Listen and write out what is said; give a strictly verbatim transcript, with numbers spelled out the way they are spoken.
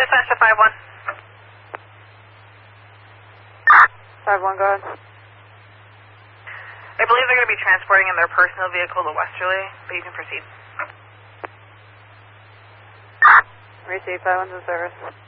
dispatch to five one. five one, go ahead. I believe they're going to be transporting in their personal vehicle to Westerly, but you can proceed. Receive, five one's in service.